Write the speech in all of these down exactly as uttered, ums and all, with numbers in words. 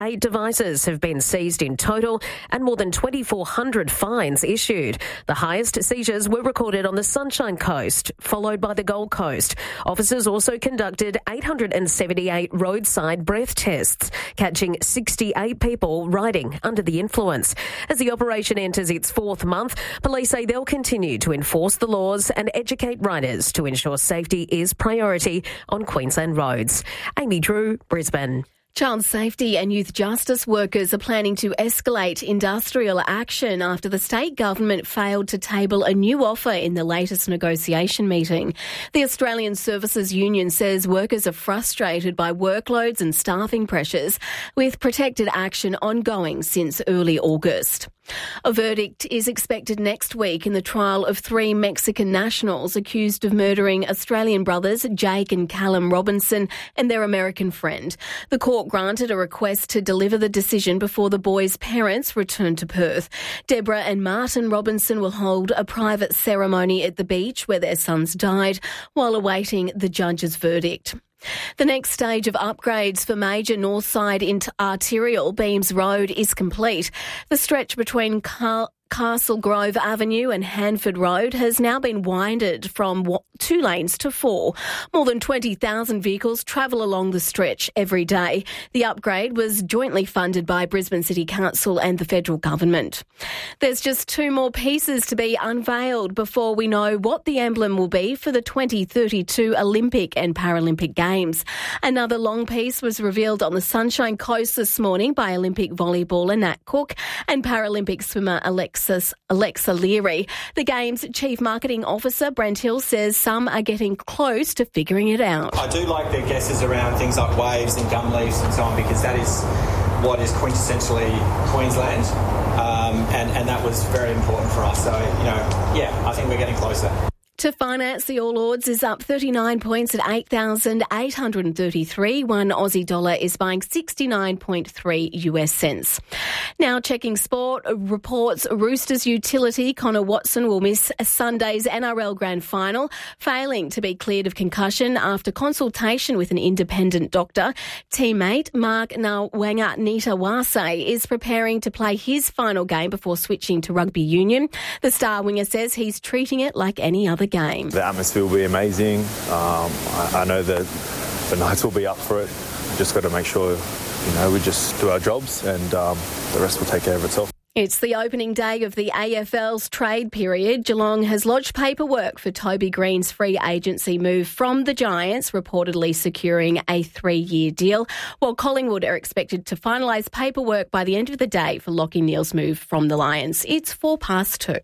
Eight devices have been seized in total and more than twenty-four hundred fines issued. The highest seizures were recorded on the Sunshine Coast, followed by the Gold Coast. Officers also conducted eight hundred seventy-eight roadside breath tests, catching sixty-eight people riding under the influence. As the operation enters its fourth month, police say they'll continue to enforce the laws and educate riders to ensure safety is priority on Queensland roads. Amy Drew, Brisbane. Child safety and youth justice workers are planning to escalate industrial action after the state government failed to table a new offer in the latest negotiation meeting. The Australian Services Union says workers are frustrated by workloads and staffing pressures, with protected action ongoing since early August. A verdict is expected next week in the trial of three Mexican nationals accused of murdering Australian brothers Jake and Callum Robinson and their American friend. The court granted a request to deliver the decision before the boys' parents return to Perth. Deborah and Martin Robinson will hold a private ceremony at the beach where their sons died while awaiting the judge's verdict. The next stage of upgrades for major Northside arterial Beams Road is complete. The stretch between Car- Castle Grove Avenue and Hanford Road has now been widened from two lanes to four. More than twenty thousand vehicles travel along the stretch every day. The upgrade was jointly funded by Brisbane City Council and the federal government. There's just two more pieces to be unveiled before we know what the emblem will be for the twenty thirty-two Olympic and Paralympic Games. Another long piece was revealed on the Sunshine Coast this morning by Olympic volleyballer Nat Cook and Paralympic swimmer Alexa Alexa Leary. The Games Chief Marketing Officer Brent Hill says some are getting close to figuring it out. I do like their guesses around things like waves and gum leaves and so on, because that is what is quintessentially Queensland, um, and, and that was very important for us. So, you know, yeah, I think we're getting closer. To finance, the All Ords is up thirty-nine points at eight thousand eight hundred thirty-three. One Aussie dollar is buying sixty-nine point three U S cents. Now checking sport, reports Roosters utility Connor Watson will miss Sunday's N R L Grand Final, failing to be cleared of concussion after consultation with an independent doctor. Teammate Mark Nawanga Nitawase is preparing to play his final game before switching to rugby union. The star winger says he's treating it like any other game. The atmosphere will be amazing. Um, I, I know that the Knights will be up for it. Just got to make sure, you know, we just do our jobs and um, the rest will take care of itself. It's the opening day of the A F L's trade period. Geelong has lodged paperwork for Toby Green's free agency move from the Giants, reportedly securing a three-year deal, while Collingwood are expected to finalise paperwork by the end of the day for Lachie Neale's move from the Lions. It's four past two.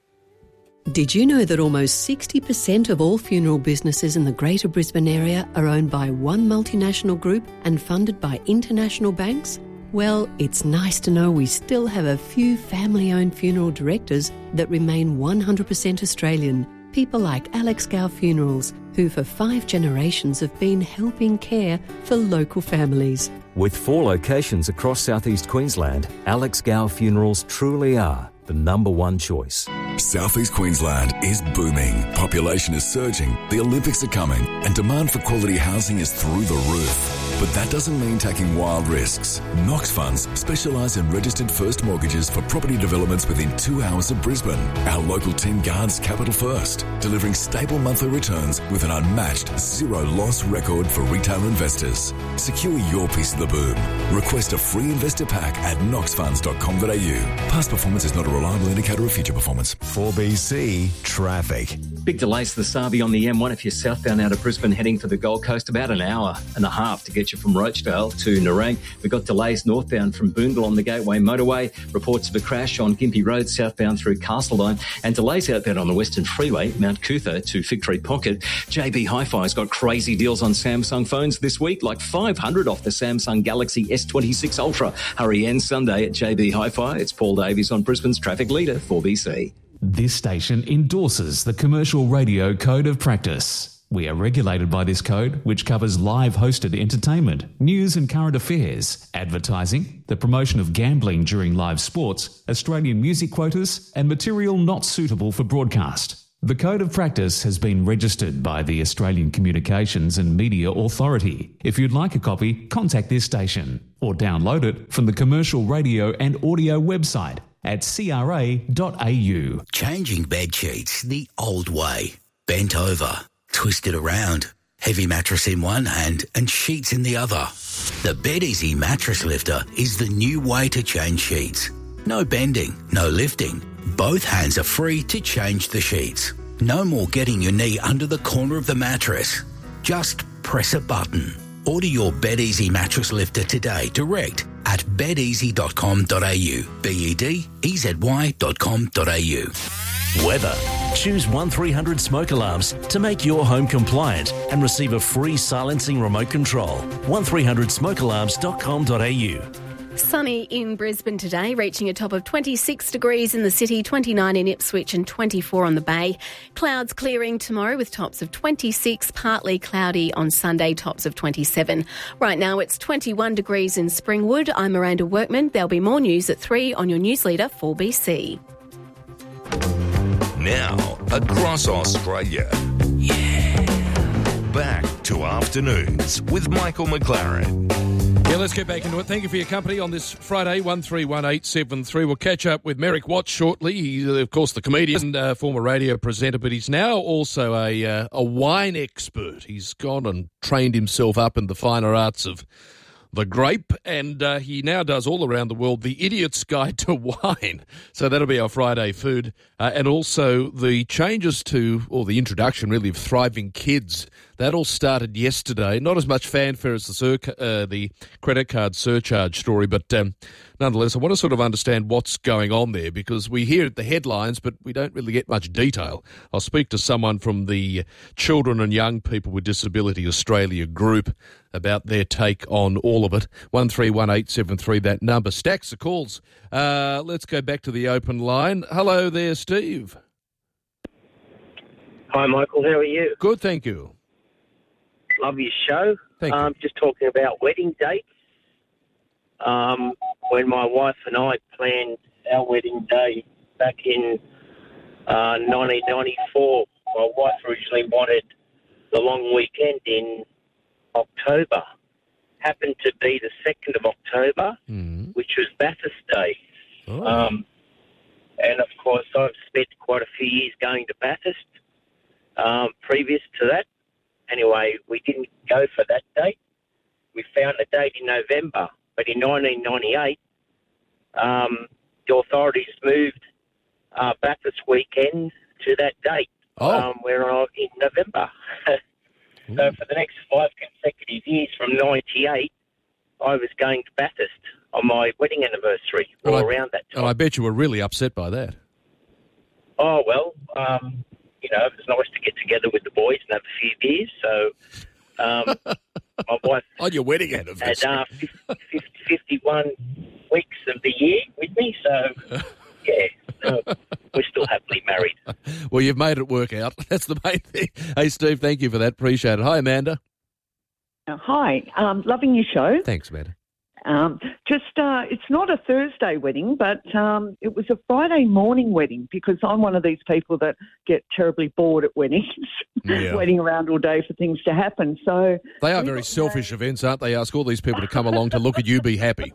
Did you know that almost sixty percent of all funeral businesses in the Greater Brisbane area are owned by one multinational group and funded by international banks? Well, it's nice to know we still have a few family-owned funeral directors that remain one hundred percent Australian. People like Alex Gow Funerals, who for five generations have been helping care for local families. With four locations across southeast Queensland, Alex Gow Funerals truly are the number one choice. Southeast Queensland is booming. Population is surging, the Olympics are coming, and demand for quality housing is through the roof. But that doesn't mean taking wild risks. Knox Funds specialise in registered first mortgages for property developments within two hours of Brisbane. Our local team guards capital first, delivering stable monthly returns with an unmatched zero-loss record for retail investors. Secure your piece of the boom. Request a free investor pack at knox funds dot com dot a u. Past performance is not a reliable indicator of future performance. four B C Traffic. Big delays to the Sabi on the M one if you're southbound out of Brisbane heading for the Gold Coast. About an hour and a half to get you from Rochdale to Nerang. We've got delays northbound from Boondall on the Gateway Motorway. Reports of a crash on Gympie Road southbound through Castledine. And delays outbound on the Western Freeway, Mount Cootha to Victory Pocket. J B Hi-Fi's got crazy deals on Samsung phones this week, like five hundred off the Samsung Galaxy S twenty-six Ultra. Hurry in Sunday at J B Hi-Fi. It's Paul Davies on Brisbane's Traffic Leader, four B C. This station endorses the Commercial Radio Code of Practice. We are regulated by this code, which covers live hosted entertainment, news and current affairs, advertising, the promotion of gambling during live sports, Australian music quotas, and material not suitable for broadcast. The Code of Practice has been registered by the Australian Communications and Media Authority. If you'd like a copy, contact this station or download it from the Commercial Radio and Audio website at c r a dot a u. Changing bed sheets the old way. Bent over, twisted around, heavy mattress in one hand and sheets in the other. The BedEasy Mattress Lifter is the new way to change sheets. No bending, no lifting. Both hands are free to change the sheets. No more getting your knee under the corner of the mattress. Just press a button. Order your BedEasy Mattress Lifter today direct at bed easy dot com dot a u. B E D E Z Y dot com dot a u. Weather. Choose one three hundred smoke alarms to make your home compliant and receive a free silencing remote control. one three hundred smoke alarms dot com dot a u. Sunny in Brisbane today, reaching a top of twenty-six degrees in the city, twenty-nine in Ipswich and twenty-four on the Bay. Clouds clearing tomorrow with tops of twenty-six, partly cloudy on Sunday, tops of twenty-seven. Right now it's twenty-one degrees in Springwood. I'm Miranda Workman. There'll be more news at three on your news leader four B C. Now, across Australia. Yeah. Back to Afternoons with Michael McLaren. Yeah, let's get back into it. Thank you for your company on this Friday, one three one eight seven three. We'll catch up with Merrick Watts shortly. He's, of course, the comedian and uh, former radio presenter, but he's now also a uh, a wine expert. He's gone and trained himself up in the finer arts of the grape, and uh, he now does all around the world the Idiot's Guide to Wine. So that'll be our Friday food. Uh, and also the changes to, or the introduction really, of Thriving Kids. That all started yesterday. Not as much fanfare as the, sur- uh, the credit card surcharge story, but um, nonetheless, I want to sort of understand what's going on there, because we hear the headlines, but we don't really get much detail. I'll speak to someone from the Children and Young People with Disability Australia group about their take on all of it. one three one eight seven three, that number. Stacks of calls. Uh, let's go back to the open line. Hello there, Steve. Hi, Michael. How are you? Good, thank you. Love your show. Thank um, you. Just talking about wedding dates. Um, when my wife and I planned our wedding day back in uh, nineteen ninety-four, my wife originally wanted the long weekend in October. Happened to be the second of October, mm. which was Bathurst Day. Oh. Um, and, of course, I've spent quite a few years going to Bathurst um, previous to that. Anyway, we didn't go for that date. We found a date in November. But in nineteen ninety-eight, um, the authorities moved uh, Bathurst weekend to that date. Oh. Um, we're in November. So for the next five consecutive years from ninety-eight, I was going to Bathurst on my wedding anniversary or I, around that time. And I bet you were really upset by that. Oh, well, um, you know, it was nice to get together with the boys and have a few beers. So um, my wife on your wedding anniversary had uh, fifty, fifty-one weeks of the year with me. So, yeah, no, we're still happily married. Well, you've made it work out. That's the main thing. Hey, Steve, thank you for that. Appreciate it. Hi, Amanda. Uh, hi. Um, loving your show. Thanks, Amanda. Um, just, uh, it's not a Thursday wedding, but um, it was a Friday morning wedding because I'm one of these people that get terribly bored at weddings, Yeah. waiting around all day for things to happen. So They are very selfish events, aren't they? Ask all these people to come along to look at you be happy.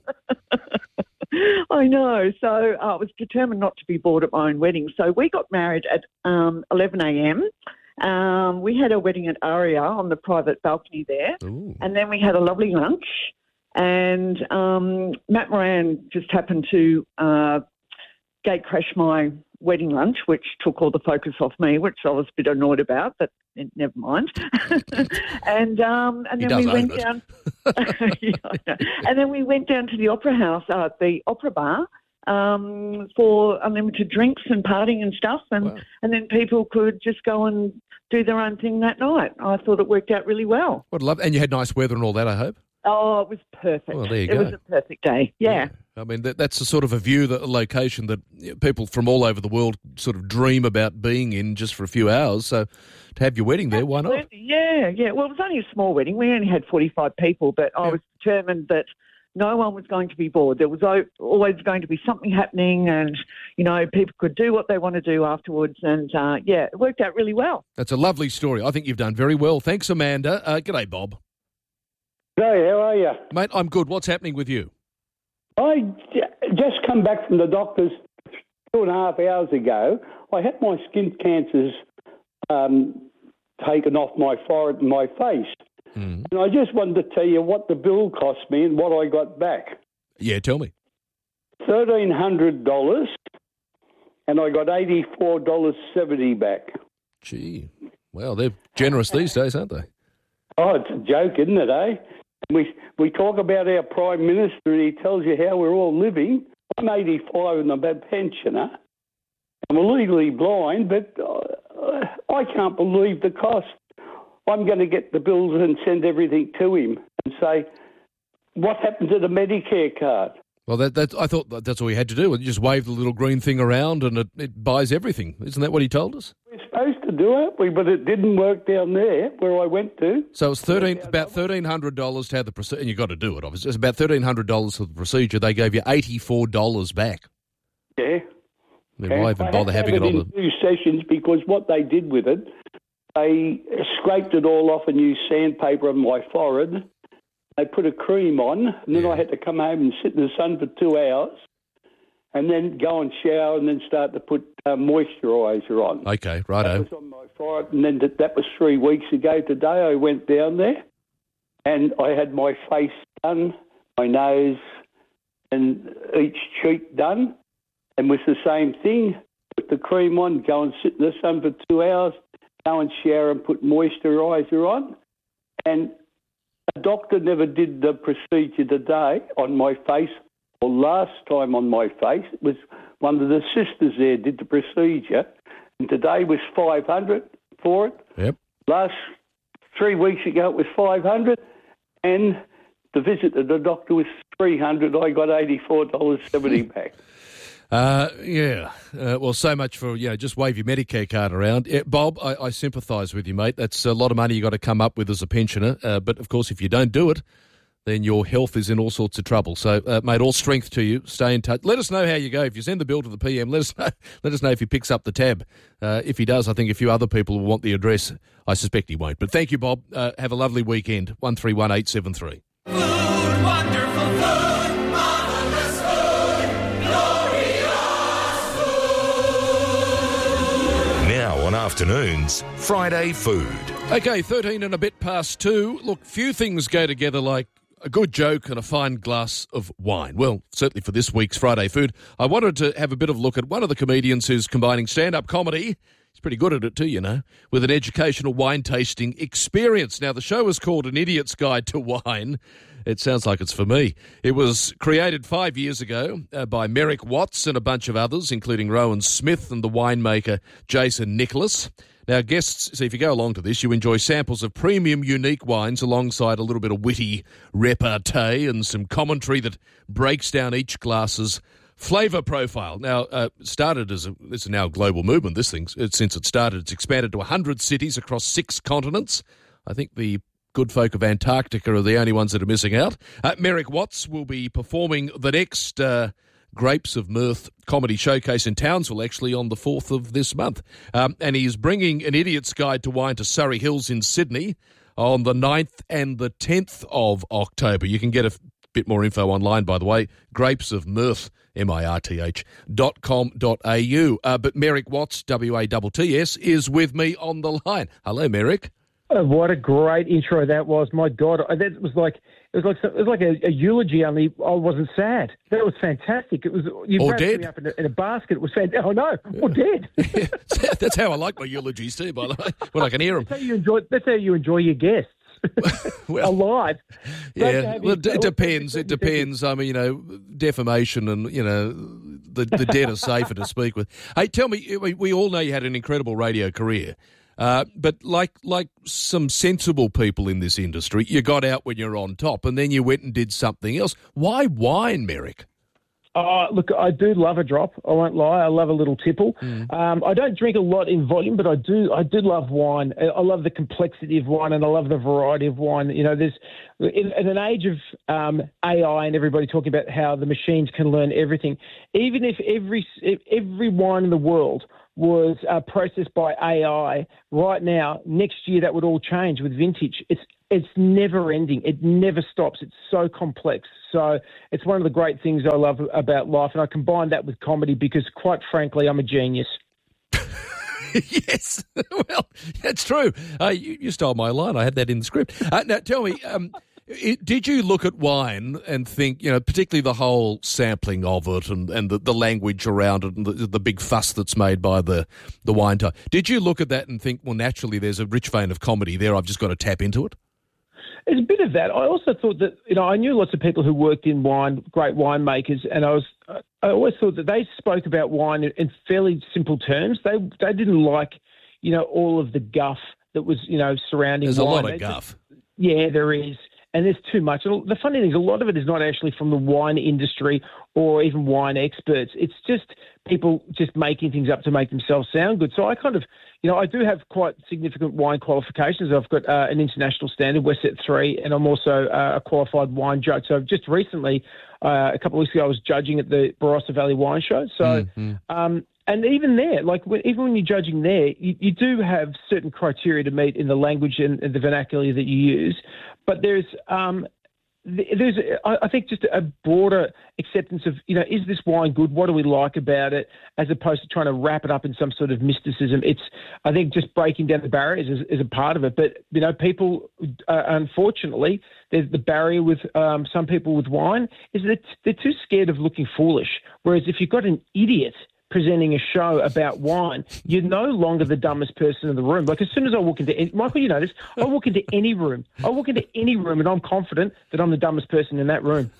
I know. So uh, I was determined not to be bored at my own wedding. So we got married at um, eleven a.m. Um, we had a wedding at Aria on the private balcony there. Ooh. And then we had a lovely lunch. And um, Matt Moran just happened to uh, gate crash my wedding lunch, which took all the focus off me, which I was a bit annoyed about, but never mind. and um, and He then we does went own it. down. Yeah, I know. And then we went down to the Opera House, uh, the Opera Bar, um, for unlimited drinks and partying and stuff, and Wow. and then people could just go and do their own thing that night. I thought it worked out really well. What love, and you had nice weather and all that, I hope. Oh, it was perfect. Well, there you it go. was a perfect day. Yeah. I mean, that, that's the sort of a view, that a location that you know, people from all over the world sort of dream about being in just for a few hours. So to have your wedding there, why not? Absolutely. Yeah, yeah. Well, it was only a small wedding. We only had forty-five people, but I was determined that no one was going to be bored. There was o- always going to be something happening, and, you know, people could do what they want to do afterwards. And, uh, yeah, it worked out really well. That's a lovely story. I think you've done very well. Thanks, Amanda. Uh, g'day, Bob. Hey, how are you? Mate, I'm good. What's happening with you? I j- just come back from the doctor's two and a half hours ago. I had my skin cancers um, taken off my forehead and my face. Mm. And I just wanted to tell you what the bill cost me and what I got back. Yeah, tell me. thirteen hundred dollars, and I got eighty-four dollars seventy back. Gee, well, they're generous these days, aren't they? Oh, it's a joke, isn't it, eh? We we talk about our Prime Minister and he tells you how we're all living. I'm eighty-five and I'm a pensioner. I'm legally blind, but uh, I can't believe the cost. I'm going to get the bills and send everything to him and say, what happened to the Medicare card? Well, that, that I thought that that's all you had to do. You just wave the little green thing around and it, it buys everything. Isn't that what he told us? We're supposed to do it, we, but it didn't work down there where I went to. So it's thirteen about thirteen hundred dollars to have the procedure, and you've got to do it, obviously. It's about thirteen hundred dollars for the procedure. They gave you eighty-four dollars back. Yeah. I mean, why even bother having it on the... two sessions, because what they did with it, they scraped it all off and used sandpaper on my forehead. They put a cream on, and then yeah. I had to come home and sit in the sun for two hours and then go and shower and then start to put uh, moisturiser on. Okay, righto. That was on my forehead, and then th- that was three weeks ago. Today I went down there and I had my face done, my nose and each cheek done, and was the same thing. Put the cream on, go and sit in the sun for two hours, go and shower and put moisturiser on. And a doctor never did the procedure today on my face, or last time on my face. It was one of the sisters there did the procedure, and today was five hundred for it. Yep. Last three weeks ago it was five hundred, and the visit to the doctor was three hundred. I got eighty-four dollars seventy back. Uh, yeah. Uh, well, so much for, you know, just wave your Medicare card around. Yeah, Bob, I, I sympathise with you, mate. That's a lot of money you got to come up with as a pensioner. Uh, but, of course, if you don't do it, then your health is in all sorts of trouble. So, uh, mate, all strength to you. Stay in touch. Let us know how you go. If you send the bill to the P M, let us know, let us know if he picks up the tab. Uh, if he does, I think a few other people will want the address. I suspect he won't. But thank you, Bob. Uh, have a lovely weekend. one three one eight seven three. Food, wonderful food, marvelous food, glorious food. Now on afternoons, Friday Food. Okay, thirteen and a bit past two. Look, few things go together like a good joke and a fine glass of wine. Well, certainly for this week's Friday Food, I wanted to have a bit of a look at one of the comedians who's combining stand-up comedy, he's pretty good at it too, you know, with an educational wine tasting experience. Now, the show is called An Idiot's Guide to Wine. It sounds like it's for me. It was created five years ago uh, by Merrick Watts and a bunch of others, including Rowan Smith and the winemaker Jason Nicholas. Now, guests, so if you go along to this, you enjoy samples of premium, unique wines alongside a little bit of witty repartee and some commentary that breaks down each glass's flavour profile. Now, uh, started as a, it's now a global movement, this thing. Since it started, it's expanded to one hundred cities across six continents. I think the good folk of Antarctica are the only ones that are missing out. Uh, Merrick Watts will be performing the next uh, Grapes of Mirth comedy showcase in Townsville, actually, on the fourth of this month. Um, and he's bringing An Idiot's Guide to Wine to Surrey Hills in Sydney on the ninth and the tenth of October. You can get a f- bit more info online, by the way, Grapes of Mirth, M I R T H, dot com dot a u. Uh, but Merrick Watts, W A T T S, is with me on the line. Hello, Merrick. Oh, what a great intro that was! My God, that was like it was like it was like a, a eulogy. Only I wasn't sad. That was fantastic. It was you or wrapped dead me up in a, in a basket. It was fantastic. Oh no, yeah. Or dead. Yeah. That's how I like my eulogies too. By the way, when I can hear them. That's how you enjoy. That's how you enjoy your guests. well, alive. Yeah, well, it, it depends. It depends. I mean, you know, defamation and you know, the the dead are safer to speak with. Hey, tell me, we, we all know you had an incredible radio career. Uh, but like like some sensible people in this industry, you got out when you're on top and then you went and did something else. Why wine, Merrick? Oh, look, I do love a drop. I won't lie. I love a little tipple. Mm. Um, I don't drink a lot in volume, but I do. I do love wine. I love the complexity of wine, and I love the variety of wine. You know, there's in, in an age of um, A I and everybody talking about how the machines can learn everything. Even if every if every wine in the world was uh, processed by A I right now, next year that would all change with vintage. It's It's never ending. It never stops. It's so complex. So it's one of the great things I love about life. And I combine that with comedy because, quite frankly, I'm a genius. Yes. Well, that's true. Uh, you, you stole my line. I had that in the script. Uh, now, tell me, um, it, did you look at wine and think, you know, particularly the whole sampling of it and, and the, the language around it and the, the big fuss that's made by the, the wine type. Did you look at that and think, well, naturally, there's a rich vein of comedy there. I've just got to tap into it? There's a bit of that. I also thought that, you know, I knew lots of people who worked in wine, great winemakers, and I was, I always thought that they spoke about wine in, in fairly simple terms. They they didn't like, you know, all of the guff that was, you know, surrounding There's wine. a lot of they guff. Just, yeah, there is. And there's too much. And the funny thing is a lot of it is not actually from the wine industry or even wine experts. It's just people just making things up to make themselves sound good. So I kind of, you know, I do have quite significant wine qualifications. I've got uh, an international standard, WestEt three, and I'm also uh, a qualified wine judge. So just recently, uh, a couple of weeks ago, I was judging at the Barossa Valley Wine Show. So, mm-hmm. um, and even there, like when, even when you're judging there, you, you do have certain criteria to meet in the language and, and the vernacular that you use. But there's, um, there's, I think, just a broader acceptance of, you know, is this wine good? What do we like about it? As opposed to trying to wrap it up in some sort of mysticism. It's, I think, just breaking down the barriers is, is a part of it. But, you know, people, uh, unfortunately, there's the barrier with um, some people with wine is that they're too scared of looking foolish. Whereas if you've got an idiot presenting a show about wine, you're no longer the dumbest person in the room. Like as soon as I walk into, any, Michael, you know this, I walk into any room. I walk into any room and I'm confident that I'm the dumbest person in that room.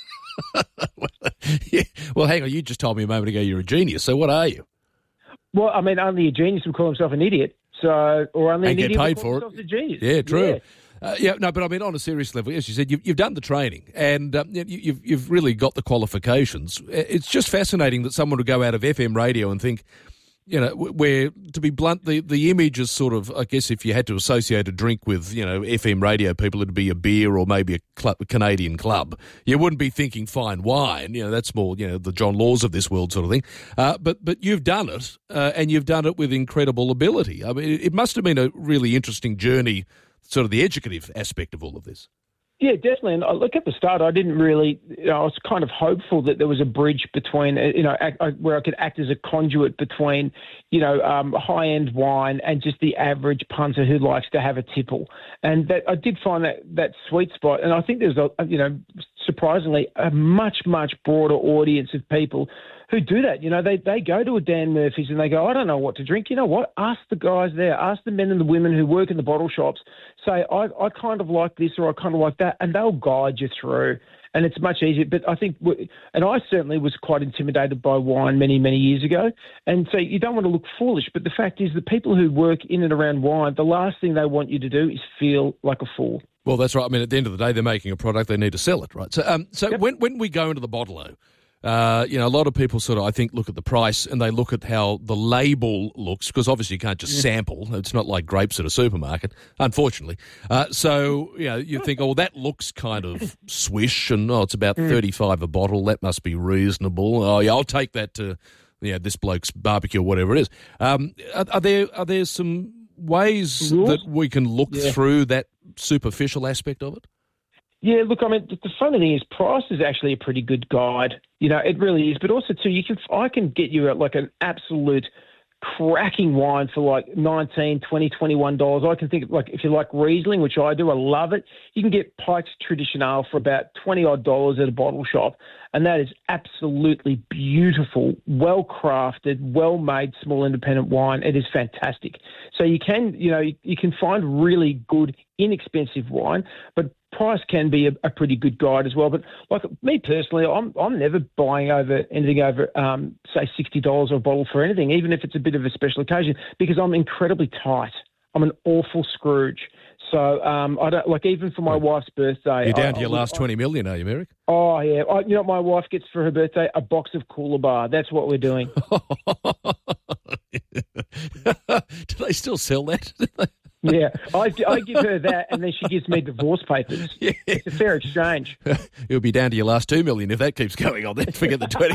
Yeah. Well, hang on, you just told me a moment ago you're a genius. So what are you? Well, I mean, only a genius would call himself an idiot. So, or only and an get idiot paid would call for himself it. a genius. Yeah, true. Yeah. Uh, yeah, no, but I mean, on a serious level, as you said, you've, you've done the training and um, you, you've you've really got the qualifications. It's just fascinating that someone would go out of F M radio and think, you know, where, to be blunt, the, the image is sort of, I guess, if you had to associate a drink with, you know, F M radio people, it'd be a beer or maybe a, club, a Canadian club. You wouldn't be thinking fine wine. You know, that's more, you know, the John Laws of this world sort of thing. Uh, but but you've done it, uh, and you've done it with incredible ability. I mean, it, it must have been a really interesting journey, sort of the educative aspect of all of this. Yeah, definitely. And look, at the start, I didn't really, you know, I was kind of hopeful that there was a bridge between, you know, act, where I could act as a conduit between, you know, um, high-end wine and just the average punter who likes to have a tipple. And that I did find that, that sweet spot. And I think there's, a, you know, surprisingly, a much, much broader audience of people who do that. You know, they, they go to a Dan Murphy's and they go, I don't know what to drink. You know what? Ask the guys there. Ask the men and the women who work in the bottle shops. Say, I, I kind of like this or I kind of like that, and they'll guide you through. And it's much easier. But I think, and I certainly was quite intimidated by wine many, many years ago. And so you don't want to look foolish. But the fact is, the people who work in and around wine, the last thing they want you to do is feel like a fool. Well, that's right. I mean, at the end of the day, they're making a product. They need to sell it, right? So, um, so yep. when when we go into the bottle-o, Uh, you know, a lot of people sort of, I think, look at the price and they look at how the label looks, because obviously you can't just sample. It's not like grapes at a supermarket, unfortunately. Uh, so, you know, you think, oh, that looks kind of swish and, oh, it's about thirty-five a bottle. That must be reasonable. Oh, yeah, I'll take that to, you know, this bloke's barbecue or whatever it is. Um, are, are there are there some ways that we can look yeah. through that superficial aspect of it? Yeah, look, I mean, the funny thing is price is actually a pretty good guide. You know, it really is. But also, too, you can I can get you at like an absolute cracking wine for like nineteen dollars, twenty dollars, twenty-one dollars. I can think, like, if you like Riesling, which I do, I love it, you can get Pike's Traditional for about twenty-odd dollars at a bottle shop. And that is absolutely beautiful, well-crafted, well-made, small independent wine. It is fantastic. So you can, you know, you, you can find really good, inexpensive wine, but price can be a, a pretty good guide as well. But like me personally, I'm I'm never buying over anything over, um, say, sixty dollars a bottle for anything, even if it's a bit of a special occasion, because I'm incredibly tight. I'm an awful Scrooge. So, um, I don't like even for my wife's birthday. You're down I, to your I, last I, twenty million, are you, Merrick? Oh yeah, I, you know what my wife gets for her birthday? A box of Cooler Bar. That's what we're doing. Do they still sell that? Yeah, I, I give her that, and then she gives me divorce papers. Yeah. It's a fair exchange. You'll be down to your last two million if that keeps going on. Then forget the twenty.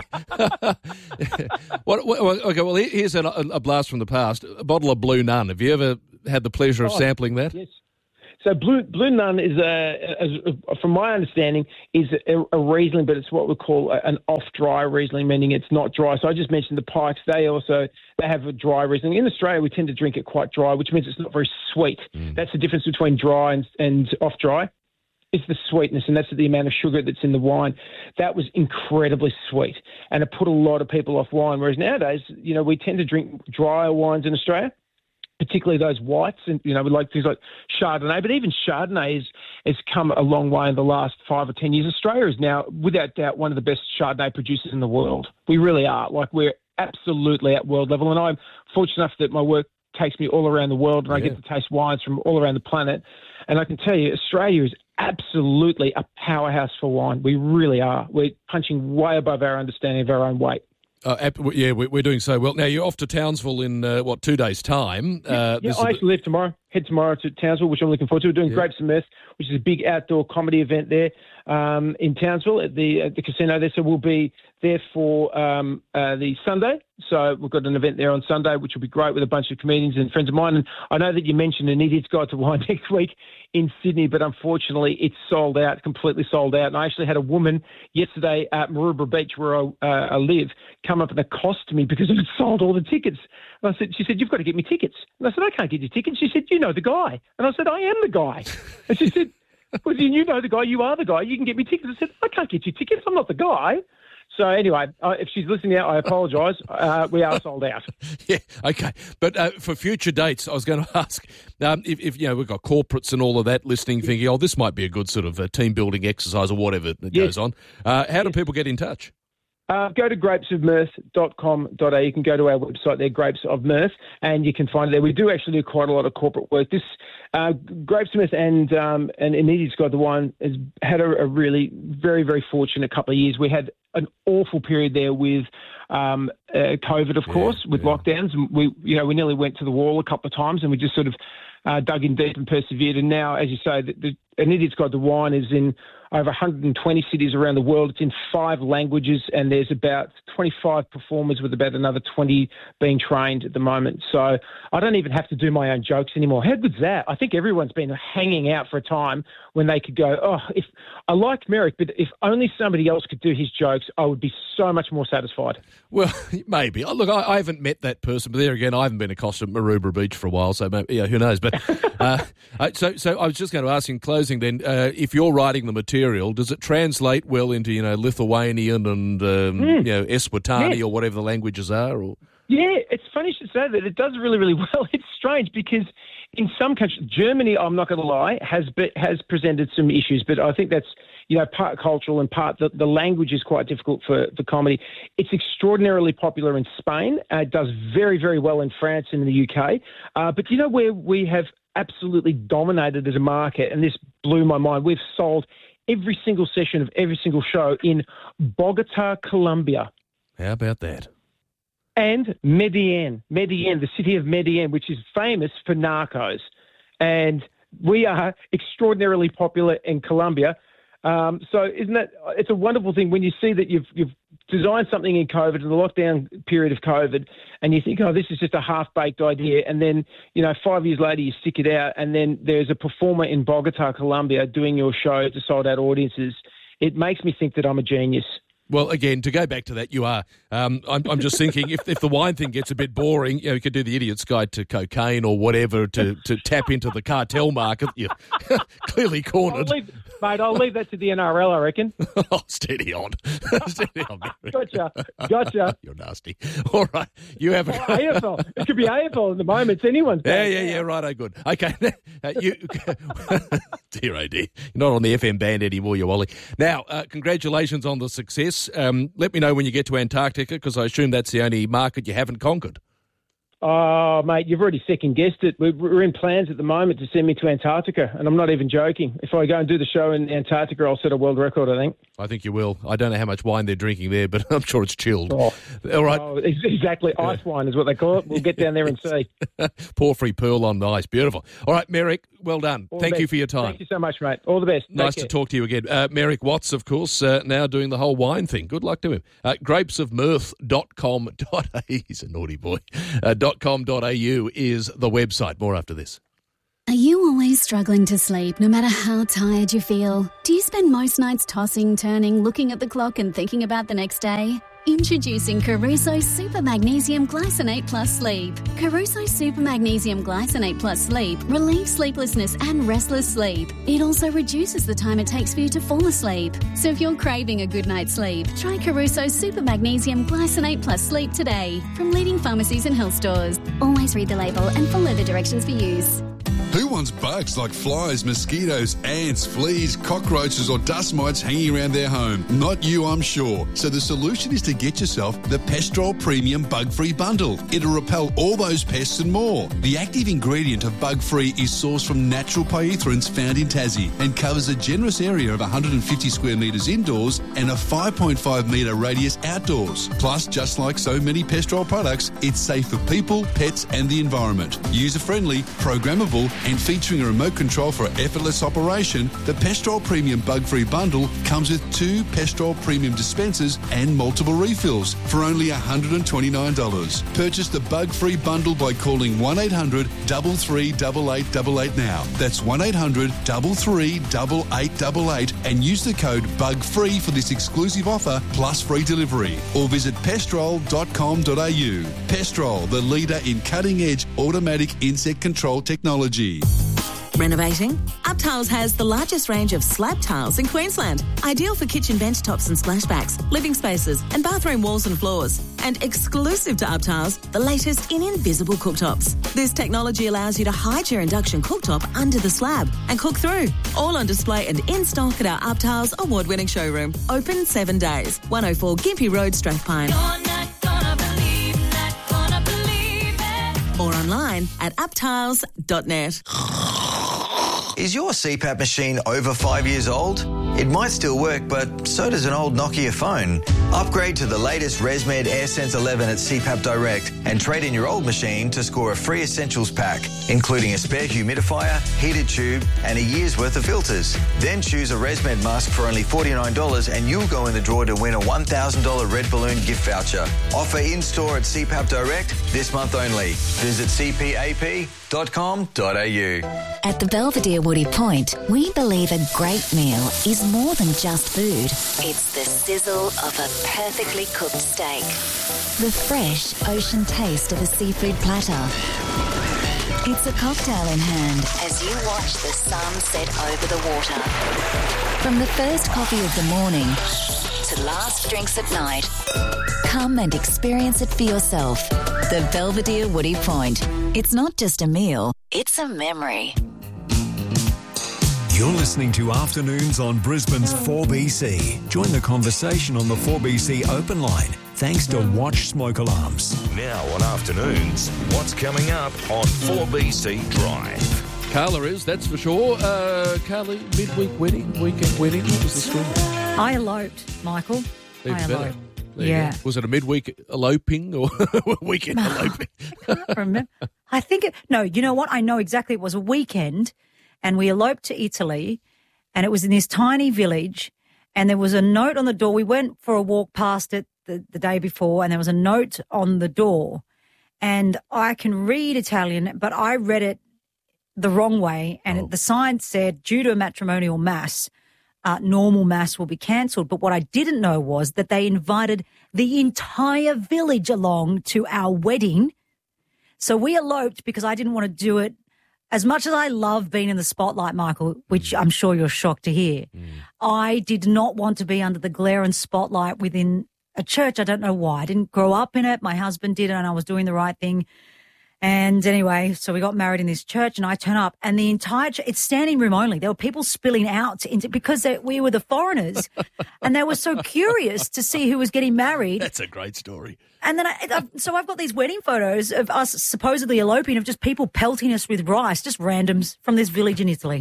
what, what, okay, well here's a, a blast from the past. A bottle of Blue Nun. Have you ever had the pleasure of oh, sampling that? Yes. So Blue Blue Nun is, a, a, a, from my understanding, is a, a Riesling, but it's what we call a, an off-dry Riesling, meaning it's not dry. So I just mentioned the Pikes. They also they have a dry Riesling. In Australia, we tend to drink it quite dry, which means it's not very sweet. Mm. That's the difference between dry and, and off-dry. It's the sweetness, and that's the amount of sugar that's in the wine. That was incredibly sweet, and it put a lot of people off wine. Whereas nowadays, you know, we tend to drink drier wines in Australia, particularly those whites, and you know, we like things like Chardonnay. But even Chardonnay has, has come a long way in the last five or ten years. Australia is now, without doubt, one of the best Chardonnay producers in the world. We really are. Like, we're absolutely at world level, and I'm fortunate enough that my work takes me all around the world, and yeah. I get to taste wines from all around the planet. And I can tell you, Australia is absolutely a powerhouse for wine. We really are. We're punching way above our understanding of our own weight. Uh, yeah, we're doing so well. Now, you're off to Townsville in, uh, what, two days' time? Uh, yeah, I actually leave tomorrow, head tomorrow to Townsville, which I'm looking forward to. We're doing yeah. Grapes and Mirth, which is a big outdoor comedy event there um, in Townsville at the at the casino there. So we'll be there for um, uh, the Sunday. So we've got an event there on Sunday, which will be great with a bunch of comedians and friends of mine. And I know that you mentioned An Idiot's Guide to Wine next week in Sydney, but unfortunately it's sold out, completely sold out. And I actually had a woman yesterday at Maroubra Beach, where I, uh, I live, come up and accost me because it had sold all the tickets. And I said, she said, "You've got to get me tickets." And I said, "I can't get you tickets." She said, "You know the guy." And I said, "I am the guy." And she said, "Well, you know the guy, you are the guy, you can get me tickets." I said, "I can't get you tickets, I'm not the guy." So anyway, uh, if she's listening out, I apologise. Uh, we are sold out. Yeah, okay. But uh, for future dates, I was going to ask, um, if, if, you know, we've got corporates and all of that listening, thinking, oh, this might be a good sort of uh, team-building exercise or whatever that yes. goes on. Uh, how do yes. people get in touch? Uh, go to grapes of mirth dot com dot a u. You can go to our website there, Grapes of Mirth, and you can find it there. We do actually do quite a lot of corporate work. This uh, Grapes of Mirth and um, and An Idiot's Guide to Wine has had a, a really very, very fortunate couple of years. We had an awful period there with um, uh, COVID, of yeah, course, with yeah. lockdowns. We, you know, we nearly went to the wall a couple of times, and we just sort of uh, dug in deep and persevered. And now, as you say, the, the, An Idiot's Guide to Wine is in over one hundred twenty cities around the world. It's in five languages, and there's about twenty-five performers with about another twenty being trained at the moment. So I don't even have to do my own jokes anymore. How good's that? I think everyone's been hanging out for a time when they could go, oh, if I liked Merrick, but if only somebody else could do his jokes, I would be so much more satisfied. Well, maybe. Look, I, I haven't met that person, but there again, I haven't been accosted at Maroubra Beach for a while, so maybe, yeah, who knows. But uh, so, so I was just going to ask in closing then, uh, if you're writing the material, does it translate well into, you know, Lithuanian and, um, mm. you know, Eswatini yes. or whatever the languages are? Or Yeah, it's funny you should say that. It does really, really well. It's strange because in some countries, Germany, I'm not going to lie, has be, has presented some issues, but I think that's, you know, part cultural and part the, the language is quite difficult for, for comedy. It's extraordinarily popular in Spain. Uh, it does very, very well in France and in the U K. Uh, but you know where we have absolutely dominated as a market, and this blew my mind, we've sold every single session of every single show in Bogota, Colombia. How about that? And Medellin, Medellin, the city of Medellin, which is famous for narcos. And we are extraordinarily popular in Colombia. Um, so isn't that, it's a wonderful thing when you see that you've, you've designed something in COVID, in the lockdown period of COVID, and you think, oh, this is just a half-baked idea. And then, you know, five years later you stick it out, and then there's a performer in Bogota, Colombia doing your show to sold-out audiences. It makes me think that I'm a genius. Well, again, to go back to that, you are. Um, I'm, I'm just thinking, if if the wine thing gets a bit boring, you know, you could do the Idiot's Guide to Cocaine or whatever to, to tap into the cartel market. You're clearly cornered. I'll leave, mate, I'll leave that to the N R L, I reckon. Oh, steady on. Steady on. Gotcha. Gotcha. You're nasty. All right. You have a... Oh, A F L. It could be A F L at the moment. It's anyone's. Yeah, yeah, yeah. Right. Oh, good. Okay. Uh, you, dear, oh dear. You're not on the F M band anymore, you Wally. Now, uh, congratulations on the success. Um, let me know when you get to Antarctica, because I assume that's the only market you haven't conquered. Oh, mate, you've already second-guessed it. We're, we're in plans at the moment to send me to Antarctica, and I'm not even joking. If I go and do the show in Antarctica, I'll set a world record, I think. I think you will. I don't know how much wine they're drinking there, but I'm sure it's chilled. Oh, All right. Oh, exactly. Ice wine is what they call it. We'll get down there and see. Porphyry Pearl on the ice. Beautiful. All right, Merrick, well done. All Thank the you best. for your time. Thank you so much, mate. All the best. Nice Take to care. talk to you again. Uh, Merrick Watts, of course, uh, now doing the whole wine thing. Good luck to him. Uh, grapes of mirth dot com dot a u. He's a naughty boy. Uh, .com.au is the website. More after this. Are you always struggling to sleep, no matter how tired you feel? Do you spend most nights tossing, turning, looking at the clock and thinking about the next day? Introducing Caruso Super Magnesium Glycinate Plus Sleep. Caruso Super Magnesium Glycinate Plus Sleep relieves sleeplessness and restless sleep. It also reduces the time it takes for you to fall asleep. So if you're craving a good night's sleep, try Caruso Super Magnesium Glycinate Plus Sleep today from leading pharmacies and health stores. Always read the label and follow the directions for use. Who wants bugs like flies, mosquitoes, ants, fleas, cockroaches or dust mites hanging around their home? Not you, I'm sure. So the solution is to get yourself the Pestrol Premium Bug-Free Bundle. It'll repel all those pests and more. The active ingredient of Bug-Free is sourced from natural pyrethroids found in Tassie and covers a generous area of one hundred fifty square metres indoors and a five point five metre radius outdoors. Plus, just like so many Pestrol products, it's safe for people, pets and the environment. User-friendly, programmable and featuring a remote control for effortless operation, the Pestrol Premium Bug-Free Bundle comes with two Pestrol Premium dispensers and multiple refills for only one hundred twenty-nine dollars. Purchase the Bug-Free Bundle by calling one eight hundred, three three eight, eight eight eight now. That's one eight hundred, three three eight, eight eight eight and use the code BUGFREE for this exclusive offer plus free delivery. Or visit pestrol dot com dot a u. Pestrol, the leader in cutting-edge automatic insect control technology. Renovating? UpTiles has the largest range of slab tiles in Queensland, ideal for kitchen bench tops and splashbacks, living spaces and bathroom walls and floors. And exclusive to UpTiles, the latest in invisible cooktops. This technology allows you to hide your induction cooktop under the slab and cook through. All on display and in stock at our UpTiles award-winning showroom. Open seven days. one oh four Gympie Road, Strathpine. Or online at uptiles dot net. Is your C PAP machine over five years old? It might still work, but so does an old Nokia phone. Upgrade to the latest ResMed AirSense eleven at C PAP Direct and trade in your old machine to score a free essentials pack, including a spare humidifier, heated tube and a year's worth of filters. Then choose a ResMed mask for only forty-nine dollars and you'll go in the draw to win a one thousand dollars Red Balloon gift voucher. Offer in-store at C PAP Direct this month only. Visit c p a p dot com dot a u. At the Belvedere Woody Point, we believe a great meal is more than just food. It's the sizzle of a perfectly cooked steak, the fresh ocean taste of a seafood platter. It's a cocktail in hand as you watch the sun set over the water. From the first coffee of the morning to last drinks at night, come and experience it for yourself. The Belvedere Woody Point. It's not just a meal, it's a memory. You're listening to Afternoons on Brisbane's four B C. Join the conversation on the four B C open line thanks to Watch Smoke Alarms. Now on Afternoons, what's coming up on four B C Drive? Carla is, that's for sure. Uh, Carla, midweek wedding, weekend wedding, what was the story? I eloped, Michael. Even I better. eloped. There you Yeah. go. Was it a midweek eloping or weekend eloping? I can't remember. I think it, no, you know what? I know exactly. It was a weekend and we eloped to Italy and it was in this tiny village and there was a note on the door. We went for a walk past it the, the day before and there was a note on the door and I can read Italian, but I read it the wrong way and Oh. the sign said, due to a matrimonial mass, uh, normal mass will be cancelled. But what I didn't know was that they invited the entire village along to our wedding. So we eloped because I didn't want to do it. As much as I love being in the spotlight, Michael, which I'm sure you're shocked to hear, mm. I did not want to be under the glare and spotlight within a church. I don't know why. I didn't grow up in it. My husband did it and I was doing the right thing. And anyway, so we got married in this church and I turn up and the entire church, it's standing room only. There were people spilling out into, because they, we were the foreigners and they were so curious to see who was getting married. That's a great story. And then, I, I, so I've got these wedding photos of us supposedly eloping, of just people pelting us with rice, just randoms from this village in Italy.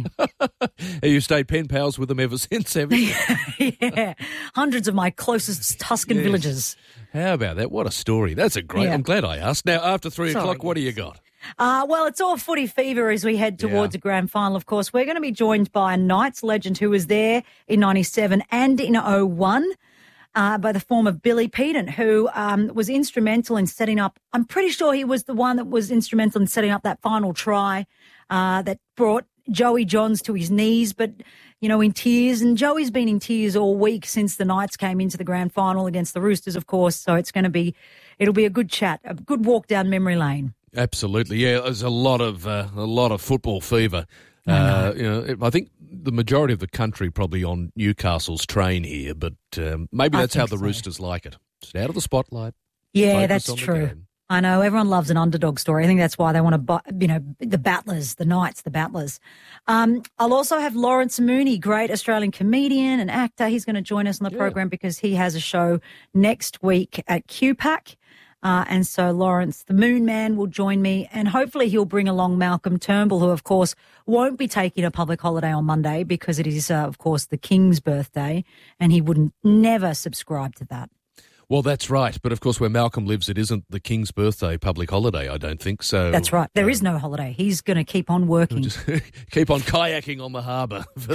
You stayed pen pals with them ever since, haven't you? Yeah, hundreds of my closest Tuscan Yes. villages. How about that? What a story. That's a great, Yeah. I'm glad I asked. Now, after three Sorry, o'clock, what do you got? Uh, well, it's all footy fever as we head towards Yeah. a grand final, of course. We're going to be joined by a Knights legend who was there in ninety-seven and in oh one. Uh, by the form of Billy Peden, who um, was instrumental in setting up, I'm pretty sure he was the one that was instrumental in setting up that final try uh, that brought Joey Johns to his knees, but, you know, in tears. And Joey's been in tears all week since the Knights came into the grand final against the Roosters, of course. So it's going to be, it'll be a good chat, a good walk down memory lane. Absolutely, yeah. There's a lot of uh, a lot of football fever. Uh, you know, it- I think the majority of the country probably on Newcastle's train here, but um, maybe I that's how think the so. Roosters like it. Just out of the spotlight. Yeah, focus that's on the true. game. I know everyone loves an underdog story. I think that's why they want to, buy, you know, the Battlers, the Knights, the Battlers. Um, I'll also have Lawrence Mooney, great Australian comedian and actor. He's going to join us on the Yeah. program because he has a show next week at Q PAC. Uh, and so Lawrence, the Moon Man, will join me, and hopefully he'll bring along Malcolm Turnbull, who, of course, won't be taking a public holiday on Monday because it is, uh, of course, the King's birthday, and he wouldn't never subscribe to that. Well, that's right. But, of course, where Malcolm lives, it isn't the King's birthday public holiday, I don't think. So That's right. There is no holiday. He's going to keep on working. Just keep on kayaking on the harbour for,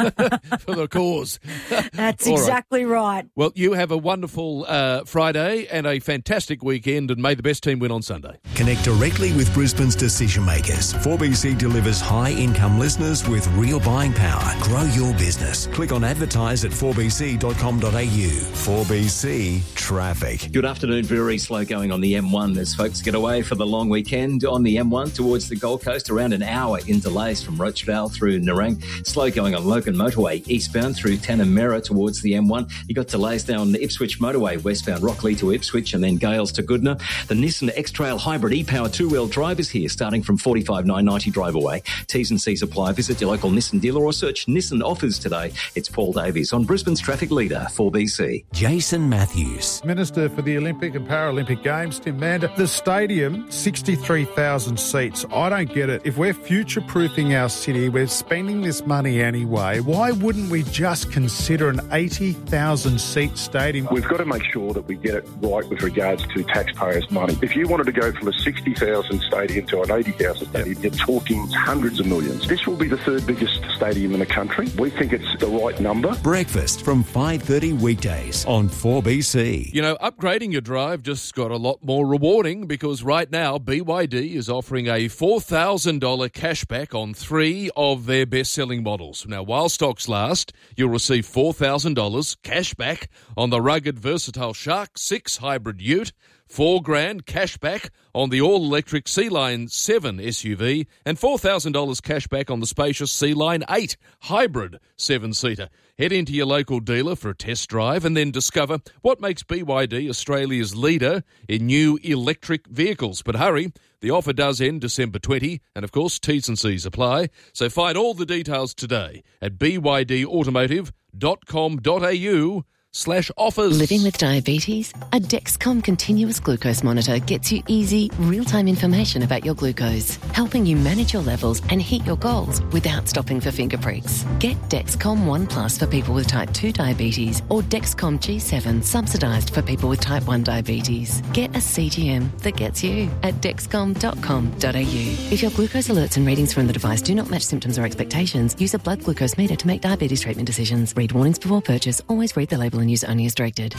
for the cause. That's All right. exactly right. Well, you have a wonderful uh, Friday and a fantastic weekend, and may the best team win on Sunday. Connect directly with Brisbane's decision makers. four B C delivers high-income listeners with real buying power. Grow your business. Click on advertise at four b c dot com dot a u. four B C Traffic. Good afternoon. Very slow going on the M one as folks get away for the long weekend on the M one towards the Gold Coast. Around an hour in delays from Rochedale through Nerang. Slow going on Logan Motorway eastbound through Tanamera towards the M one. You got delays down the Ipswich Motorway westbound Rockley to Ipswich and then Gales to Goodna. The Nissan X-Trail Hybrid e-Power two-wheel drive is here starting from forty-five nine ninety drive away. T's and C's apply. Visit your local Nissan dealer or search Nissan offers today. It's Paul Davies on Brisbane's traffic leader, four B C. Jason Matthews. Minister for the Olympic and Paralympic Games, Tim Mander. The stadium, sixty-three thousand seats. I don't get it. If we're future-proofing our city, we're spending this money anyway, why wouldn't we just consider an eighty thousand seat stadium? We've got to make sure that we get it right with regards to taxpayers' money. If you wanted to go from a sixty thousand stadium to an eighty thousand stadium, you're talking hundreds of millions. This will be the third biggest stadium in the country. We think it's the right number. Breakfast from five thirty weekdays on four B C. You know, upgrading your drive just got a lot more rewarding because right now B Y D is offering a four thousand dollars cashback on three of their best-selling models. Now, while stocks last, you'll receive four thousand dollars cashback on the rugged, versatile Shark six Hybrid Ute, four grand cashback on the all-electric C-Line seven S U V, and four thousand dollars cashback on the spacious C-Line eight Hybrid seven-seater. Head into your local dealer for a test drive and then discover what makes B Y D Australia's leader in new electric vehicles. But hurry, the offer does end December twentieth, and of course T's and C's apply. So find all the details today at b y d automotive dot com dot a u slash offers. Living with diabetes? A Dexcom continuous glucose monitor gets you easy, real-time information about your glucose, helping you manage your levels and hit your goals without stopping for finger pricks. Get Dexcom One Plus for people with type two diabetes or Dexcom G seven subsidised for people with type one diabetes. Get a C G M that gets you at dexcom dot com dot a u. If your glucose alerts and readings from the device do not match symptoms or expectations, use a blood glucose meter to make diabetes treatment decisions. Read warnings before purchase. Always read the label and use only as directed.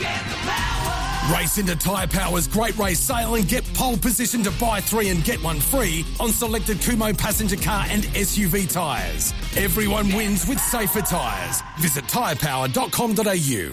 Race into Tyre Power's Great Race Sale and get pole position to buy three and get one free on selected Kumho passenger car and S U V tyres. Everyone wins with safer tyres. Visit tyre power dot com dot a u.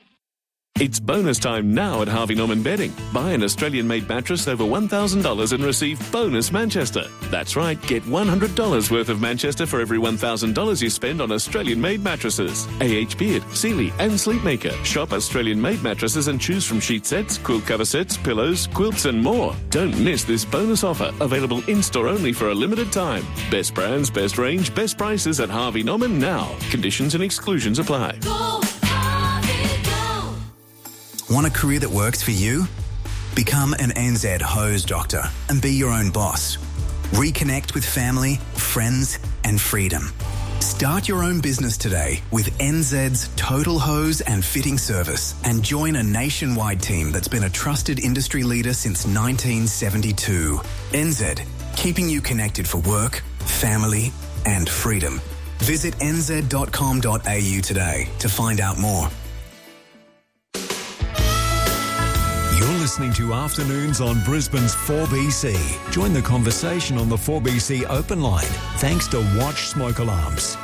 It's bonus time now at Harvey Norman Bedding. Buy an Australian-made mattress over one thousand dollars and receive bonus Manchester. That's right, get one hundred dollars worth of Manchester for every one thousand dollars you spend on Australian-made mattresses. A H Beard, Sealy and Sleepmaker. Shop Australian-made mattresses and choose from sheet sets, quilt cover sets, pillows, quilts and more. Don't miss this bonus offer, available in-store only for a limited time. Best brands, best range, best prices at Harvey Norman now. Conditions and exclusions apply. Want a career that works for you? Become an N Z hose doctor and be your own boss. Reconnect with family, friends and freedom. Start your own business today with N Z's Total Hose and Fitting Service and join a nationwide team that's been a trusted industry leader since nineteen seventy-two. N Z, keeping you connected for work, family and freedom. Visit n z dot com dot a u today to find out more. You're listening to Afternoons on Brisbane's four B C. Join the conversation on the four B C open line thanks to Watch Smoke Alarms.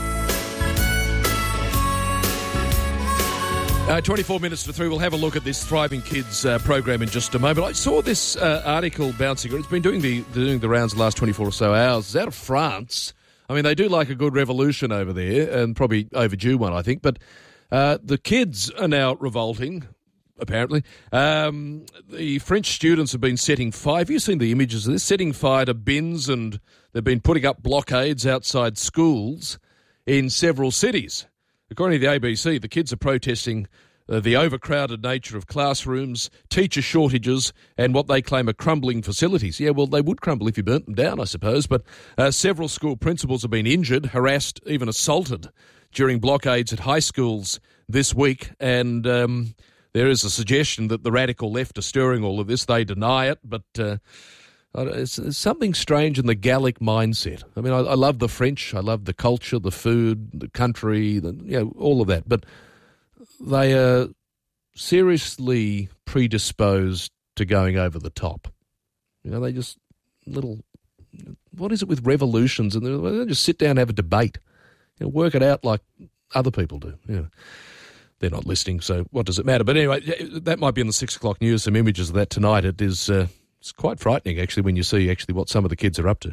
Uh, twenty-four minutes to three. We'll have a look at this Thriving Kids uh, program in just a moment. I saw this uh, article bouncing. It's been doing the doing the rounds the last twenty-four or so hours. It's out of France. I mean, they do like a good revolution over there, and probably overdue one, I think. But uh, the kids are now revolting. Apparently, um, the French students have been setting fire. Have you seen the images of this? Setting fire to bins, and they've been putting up blockades outside schools in several cities. According to the A B C, the kids are protesting uh, the overcrowded nature of classrooms, teacher shortages, and what they claim are crumbling facilities. Yeah, well, they would crumble if you burnt them down, I suppose. But uh, several school principals have been injured, harassed, even assaulted during blockades at high schools this week, and Um, there is a suggestion that the radical left are stirring all of this. They deny it, but uh, it's, it's something strange in the Gallic mindset. I mean, I, I love the French. I love the culture, the food, the country, the, you know, all of that. But they are seriously predisposed to going over the top. You know, they just little. What is it with revolutions? And they just sit down and have a debate. You know, work it out like other people do. Yeah. They're not listening, so what does it matter? But anyway, that might be in the six o'clock news, some images of that tonight. It is uh, it's quite frightening, actually, when you see actually what some of the kids are up to.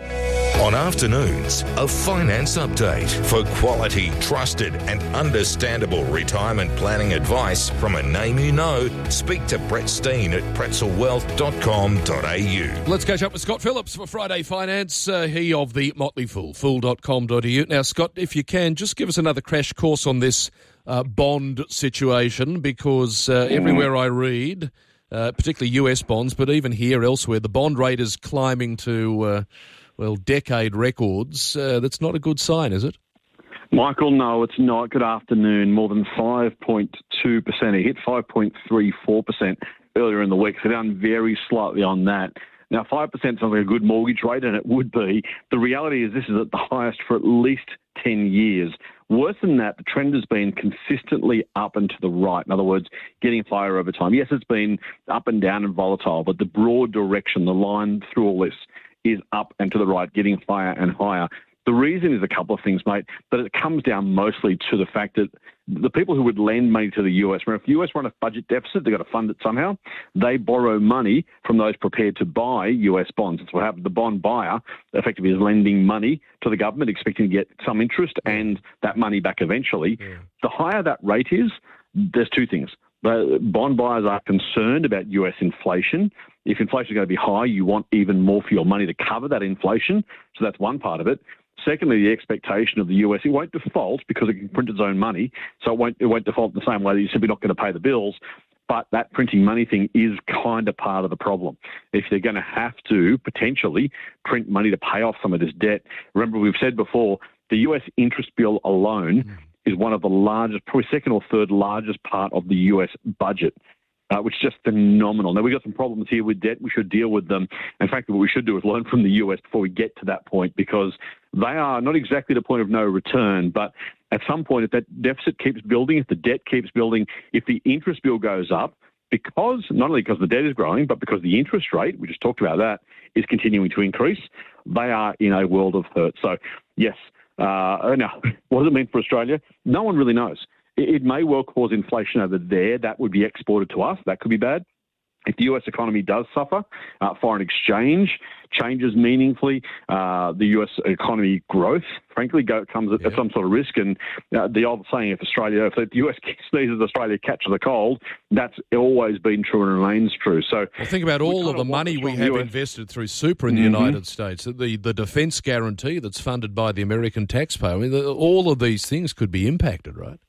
On Afternoons, a finance update for quality, trusted and understandable retirement planning advice from a name you know. Speak to Brett Steen at pretzel wealth dot com dot a u. Let's catch up with Scott Phillips for Friday Finance. Uh, he of the Motley Fool, fool dot com dot a u. Now, Scott, if you can, just give us another crash course on this uh, bond situation, because uh, everywhere I read, uh, particularly U S bonds, but even here elsewhere, the bond rate is climbing to... Uh, Well, decade records. Uh, that's not a good sign, is it? Michael, no, it's not. Good afternoon. More than five point two percent. It hit five point three four percent earlier in the week, so down very slightly on that. Now, five percent sounds like a good mortgage rate, and it would be. The reality is this is at the highest for at least ten years. Worse than that, the trend has been consistently up and to the right. In other words, getting higher over time. Yes, it's been up and down and volatile, but the broad direction, the line through all this, is up and to the right, getting higher and higher. The reason is a couple of things, mate, but it comes down mostly to the fact that the people who would lend money to the U S, where if the U S run a budget deficit, they've got to fund it somehow, they borrow money from those prepared to buy U S bonds. That's what happens. The bond buyer effectively is lending money to the government, expecting to get some interest and that money back eventually. Yeah. The higher that rate is, there's two things. The bond buyers are concerned about U S inflation. If inflation is going to be high, you want even more for your money to cover that inflation. So that's one part of it. Secondly, the expectation of the U S, it won't default because it can print its own money. So it won't, it won't default in the same way that you're simply not going to pay the bills. But that printing money thing is kind of part of the problem. If they're going to have to potentially print money to pay off some of this debt, remember we've said before, the U S interest bill alone mm. is one of the largest, probably second or third largest part of the U S budget. Uh, which is just phenomenal. Now, we've got some problems here with debt. We should deal with them. In fact, what we should do is learn from the U S before we get to that point, because they are not exactly the point of no return, but at some point, if that deficit keeps building, if the debt keeps building, if the interest bill goes up, because not only because the debt is growing, but because the interest rate, we just talked about that, is continuing to increase, they are in a world of hurt. So, yes, uh, now, what does it mean for Australia? No one really knows. It may well cause inflation over there. That would be exported to us. That could be bad. If the U S economy does suffer, uh, foreign exchange changes meaningfully, uh, the U S economy growth, frankly, go, comes at, yeah. at some sort of risk. And uh, the old saying, if Australia, if the U S sneezes, Australia catches a cold, that's always been true and remains true. So well, think about all of the money we have U S invested through super in the mm-hmm. United States, the the defence guarantee that's funded by the American taxpayer. I mean, the, all of these things could be impacted, right?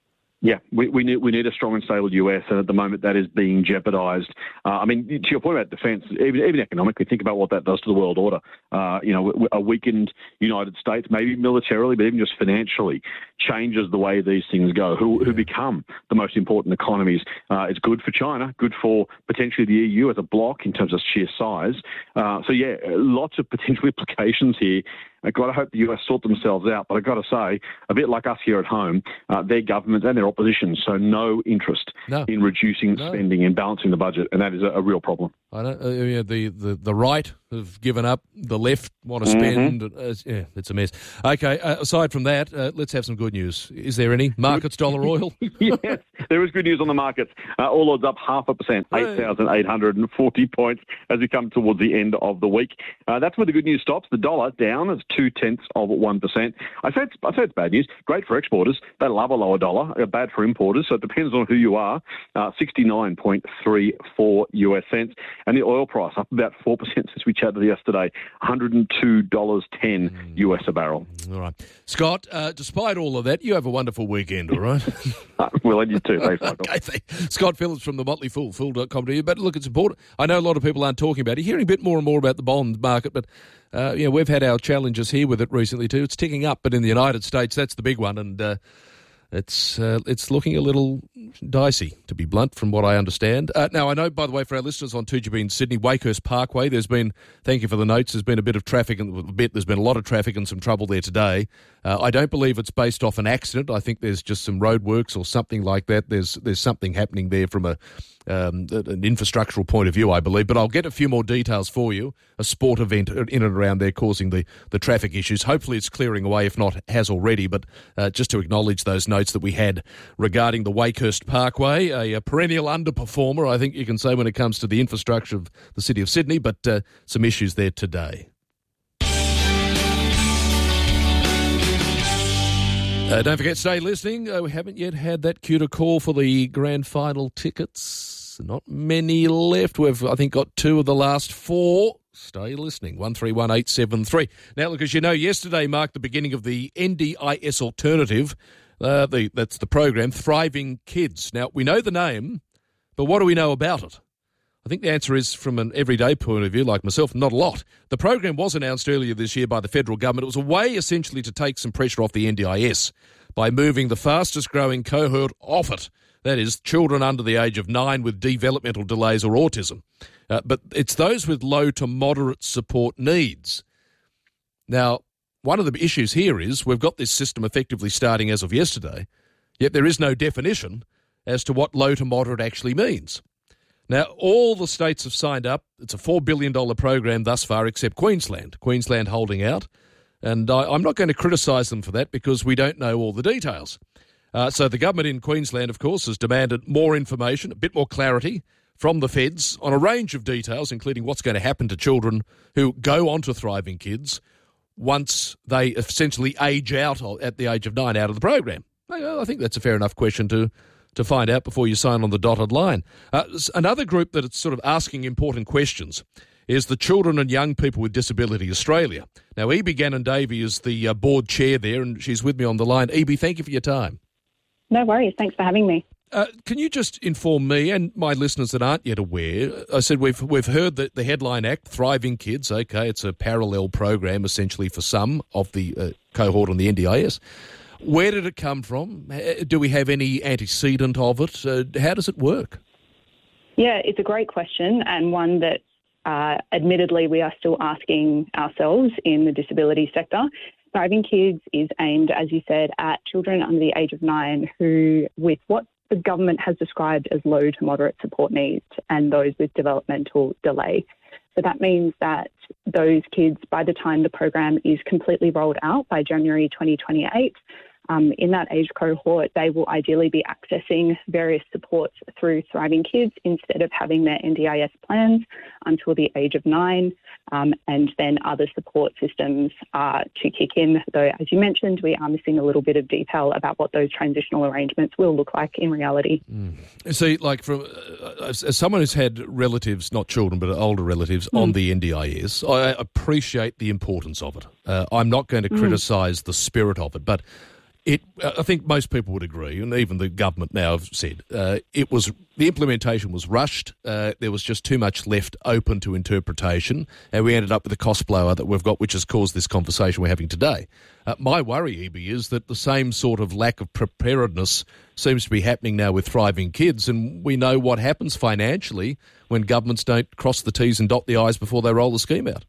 Yeah, we, we need we need a strong and stable U S, and at the moment that is being jeopardised. Uh, I mean, to your point about defence, even, even economically, think about what that does to the world order. Uh, you know, a weakened United States, maybe militarily, but even just financially, changes the way these things go. Who, who become the most important economies? Uh, it's good for China, good for potentially the E U as a bloc in terms of sheer size. Uh, so yeah, lots of potential implications here. I've got to hope the U S sort themselves out, but I've got to say, a bit like us here at home, uh, their governments and their opposition show no interest no. in reducing no. spending and balancing the budget, and that is a, a real problem. I don't. Uh, yeah, the, the the right have given up. The left want to spend. Mm-hmm. Uh, yeah, it's a mess. Okay. Uh, aside from that, uh, let's have some good news. Is there any markets dollar oil? Yes, there is good news on the markets. Uh, all odds up half a percent, eight thousand eight hundred forty points as we come towards the end of the week. Uh, that's where the good news stops. The dollar down is two tenths of one percent. I say it's, I say it's bad news. Great for exporters. They love a lower dollar. Uh, bad for importers. So it depends on who you are. Uh, sixty-nine point three four U S cents. And the oil price up about four percent since we chatted yesterday, one hundred two dollars ten mm. U S a barrel. All right. Scott, uh, despite all of that, you have a wonderful weekend, all right? uh, well, and you too. Thanks, Michael. Okay, thanks. Scott Phillips from the Motley Fool, fool dot com. But look, it's important. I know a lot of people aren't talking about it. You're hearing a bit more and more about the bond market, but uh, you know, we've had our challenges here with it recently too. It's ticking up, but in the United States, that's the big one, and uh, It's uh, it's looking a little dicey, to be blunt, from what I understand. Uh, now, I know, by the way, for our listeners on two G B in Sydney, Wakehurst Parkway, there's been, thank you for the notes, there's been a bit of traffic, and a bit, there's been a lot of traffic and some trouble there today. Uh, I don't believe it's based off an accident. I think there's just some roadworks or something like that. There's there's something happening there from a um, an infrastructural point of view, I believe. But I'll get a few more details for you. A sport event in and around there causing the, the traffic issues. Hopefully it's clearing away, if not has already. But uh, just to acknowledge those notes that we had regarding the Wakehurst Parkway, a, a perennial underperformer, I think you can say, when it comes to the infrastructure of the City of Sydney, but uh, some issues there today. Uh, don't forget, stay listening. Uh, we haven't yet had that cue to call for the grand final tickets. Not many left. We've, I think, got two of the last four. Stay listening. one three one eight seven three. Now, look, as you know, yesterday marked the beginning of the N D I S alternative. Uh, the, that's the program, Thriving Kids. Now, we know the name, but what do we know about it? I think the answer is, from an everyday point of view, like myself, not a lot. The program was announced earlier this year by the federal government. It was a way, essentially, to take some pressure off the N D I S by moving the fastest-growing cohort off it. That is, children under the age of nine with developmental delays or autism. Uh, but it's those with low to moderate support needs. Now, one of the issues here is we've got this system effectively starting as of yesterday, yet there is no definition as to what low to moderate actually means. Now, all the states have signed up. It's a four billion dollars program thus far, except Queensland. Queensland holding out. And I, I'm not going to criticise them for that because we don't know all the details. Uh, so the government in Queensland, of course, has demanded more information, a bit more clarity from the feds on a range of details, including what's going to happen to children who go on to Thriving Kids once they essentially age out at the age of nine out of the program. I, I think that's a fair enough question to to find out before you sign on the dotted line. Uh, another group that is sort of asking important questions is the Children and Young People with Disability Australia. Now, Eby Gannon-Davey is the uh, board chair there, and she's with me on the line. Eby, thank you for your time. No worries. Thanks for having me. Uh, can you just inform me and my listeners that aren't yet aware? I said we've we've heard that the headline act, Thriving Kids, okay, it's a parallel program essentially for some of the uh, cohort on the N D I S. Where did it come from? Do we have any antecedent of it? Uh, how does it work? Yeah, it's a great question, and one that uh, admittedly we are still asking ourselves in the disability sector. Thriving Kids is aimed, as you said, at children under the age of nine who, with what the government has described as low to moderate support needs and those with developmental delay. So that means that those kids, by the time the program is completely rolled out by January twenty twenty-eight, um, in that age cohort, they will ideally be accessing various supports through Thriving Kids instead of having their N D I S plans until the age of nine, um, and then other support systems are to kick in. Though, as you mentioned, we are missing a little bit of detail about what those transitional arrangements will look like in reality. Mm. See, like from uh, as someone who's had relatives, not children, but older relatives mm. on the N D I S, I appreciate the importance of it. Uh, I'm not going to mm. criticise the spirit of it, but It, I think most people would agree, and even the government now have said, uh, it was the implementation was rushed. Uh, there was just too much left open to interpretation, and we ended up with the cost blower that we've got, which has caused this conversation we're having today. Uh, my worry, E B, is that the same sort of lack of preparedness seems to be happening now with Thriving Kids, and we know what happens financially when governments don't cross the T's and dot the I's before they roll the scheme out.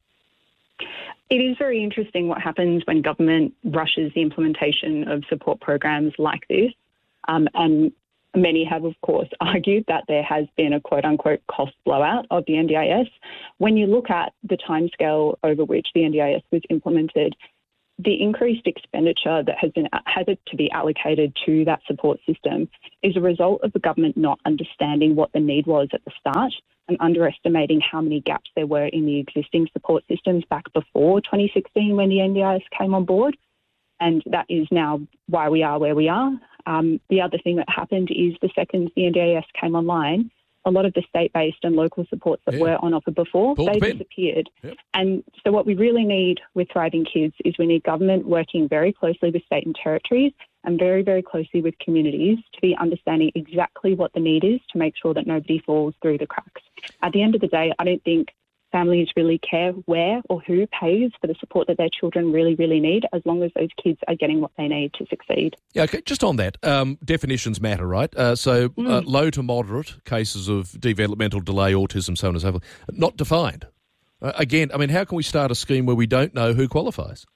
It is very interesting what happens when government rushes the implementation of support programs like this. Um, and many have, of course, argued that there has been a quote-unquote cost blowout of the N D I S. When you look at the timescale over which the N D I S was implemented, the increased expenditure that has been had to be allocated to that support system is a result of the government not understanding what the need was at the start and underestimating how many gaps there were in the existing support systems back before twenty sixteen when the N D I S came on board. And that is now why we are where we are. Um, the other thing that happened is the second the N D I S came online, a lot of the state-based and local supports that yeah. were on offer before, Pull they the disappeared. Yep. And so what we really need with Thriving Kids is we need government working very closely with state and territories and very, very closely with communities to be understanding exactly what the need is to make sure that nobody falls through the cracks. At the end of the day, I don't think families really care where or who pays for the support that their children really, really need, as long as those kids are getting what they need to succeed. Yeah, okay, just on that, um, definitions matter, right? Uh, so Mm. uh, low to moderate cases of developmental delay, autism, so on and so forth, not defined. Uh, again, I mean, how can we start a scheme where we don't know who qualifies?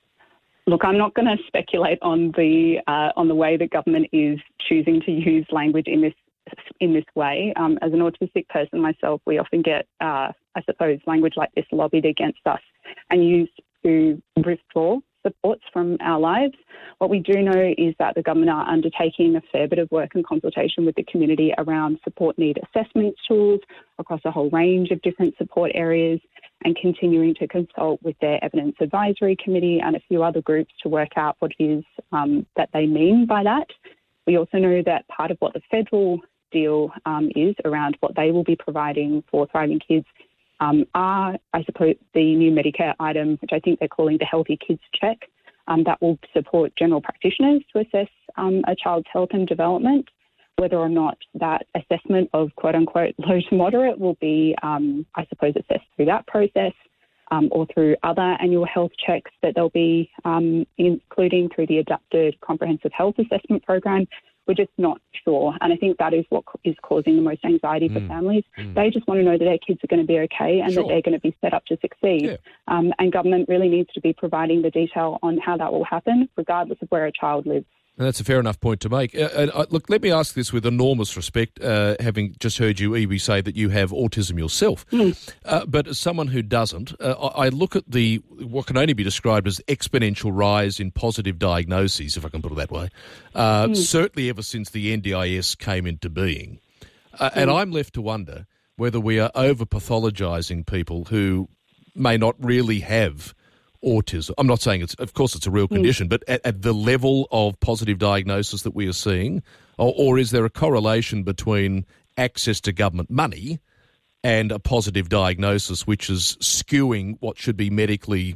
Look, I'm not going to speculate on the uh, on the way that government is choosing to use language in this in this way. Um, as an autistic person myself, we often get, uh, I suppose, language like this lobbied against us and used to withdraw supports from our lives. What we do know is that the government are undertaking a fair bit of work and consultation with the community around support need assessment tools across a whole range of different support areas, and continuing to consult with their evidence advisory committee and a few other groups to work out what it is um, that they mean by that. We also know that part of what the federal deal um, is around what they will be providing for Thriving Kids um, are, I suppose, the new Medicare item, which I think they're calling the Healthy Kids Check, um, that will support general practitioners to assess um, a child's health and development. Whether or not that assessment of quote-unquote low to moderate will be, um, I suppose, assessed through that process um, or through other annual health checks that they'll be um, including through the Adapted Comprehensive Health Assessment Program, we're just not sure. And I think that is what is causing the most anxiety for mm. families. Mm. They just want to know that their kids are going to be okay and Sure. that they're going to be set up to succeed. Yeah. Um, and government really needs to be providing the detail on how that will happen, regardless of where a child lives. And that's a fair enough point to make. Uh, and, uh, look, let me ask this with enormous respect, uh, having just heard you, Evie, say that you have autism yourself. Mm. Uh, but as someone who doesn't, uh, I I look at the what can only be described as exponential rise in positive diagnoses, if I can put it that way, uh, Mm. certainly ever since the N D I S came into being. Uh, And Mm. I'm left to wonder whether we are over-pathologising people who may not really have autism. I'm not saying it's, of course, it's a real condition, mm. but at, at the level of positive diagnosis that we are seeing, or, or is there a correlation between access to government money and a positive diagnosis, which is skewing what should be medically,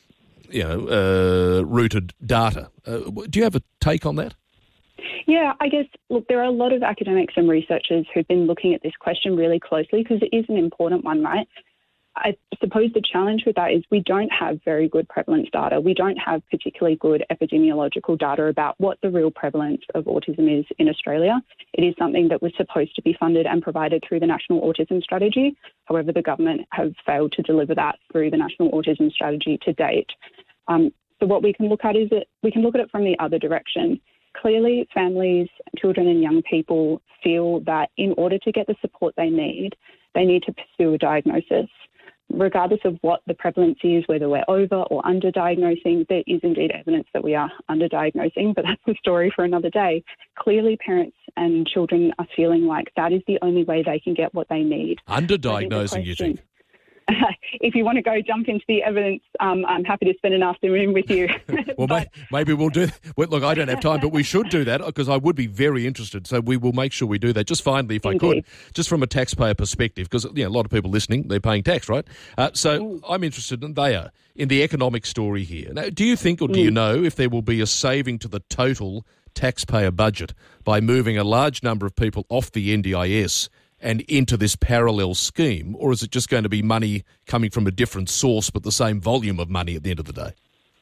you know, uh, rooted data? Uh, do you have a take on that? Yeah, I guess, look, there are a lot of academics and researchers who've been looking at this question really closely because it is an important one, right? I suppose the challenge with that is we don't have very good prevalence data. We don't have particularly good epidemiological data about what the real prevalence of autism is in Australia. It is something that was supposed to be funded and provided through the National Autism Strategy. However, the government have failed to deliver that through the National Autism Strategy to date. Um, so what we can look at is that we can look at it from the other direction. Clearly, families, children and young people feel that in order to get the support they need, they need to pursue a diagnosis. Regardless of what the prevalence is, whether we're over or under-diagnosing, there is indeed evidence that we are under-diagnosing, but that's a story for another day. Clearly, parents and children are feeling like that is the only way they can get what they need. Under-diagnosing, you think? if you want to go jump into the evidence, um, I'm happy to spend an afternoon with you. Well, may, maybe we'll do well, look, I don't have time, but we should do that because I would be very interested. So we will make sure we do that. Just finally, if Indeed. I could, just from a taxpayer perspective, because you know, a lot of people listening, they're paying tax, right? Uh, so mm. I'm interested, and they are, in the economic story here. Now, do you think or do mm. you know if there will be a saving to the total taxpayer budget by moving a large number of people off the N D I S and into this parallel scheme, or is it just going to be money coming from a different source but the same volume of money at the end of the day?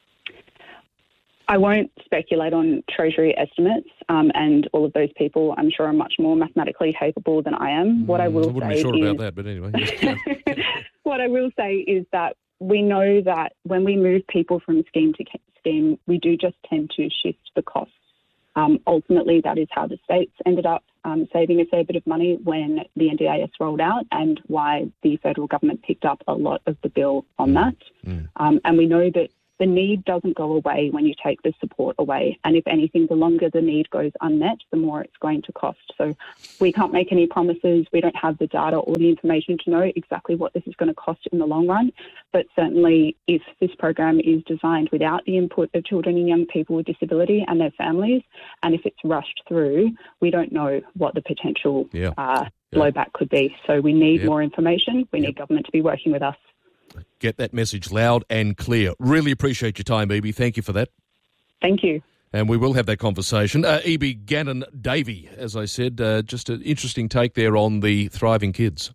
I won't speculate on Treasury estimates, um, and all of those people, I'm sure, are much more mathematically capable than I am. What I will I wouldn't say be sure is, about that, but anyway. Yes. What I will say is that we know that when we move people from scheme to scheme, we do just tend to shift the costs. Um, ultimately, that is how the states ended up um, saving a fair bit of money when the N D I S rolled out, and why the federal government picked up a lot of the bill on that. Mm. Um, and we know that the need doesn't go away when you take the support away. And if anything, the longer the need goes unmet, the more it's going to cost. So we can't make any promises. We don't have the data or the information to know exactly what this is going to cost in the long run. But certainly if this program is designed without the input of children and young people with disability and their families, and if it's rushed through, we don't know what the potential yeah. uh, yeah. blowback could be. So we need yep. more information. We yep. need government to be working with us. Get that message loud and clear. Really appreciate your time, E B. Thank you for that. Thank you. And we will have that conversation. Uh, E B Gannon Davey, as I said, uh, just an interesting take there on the thriving kids.